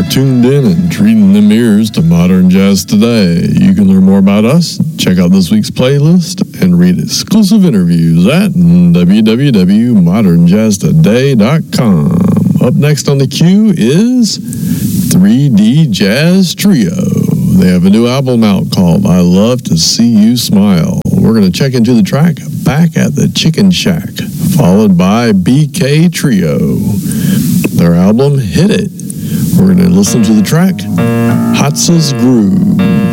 tuned in and treating them ears to Modern Jazz Today. You can learn more about us, check out this week's playlist, and read exclusive interviews at www.modernjazztoday.com. Up next on the queue is 3D Jazz Trio. They have a new album out called I Love to See You Smile. We're going to check into the track Back at the Chicken Shack, followed by BK Trio. Their album Hit It. We're going to listen to the track Hatsa's Groove.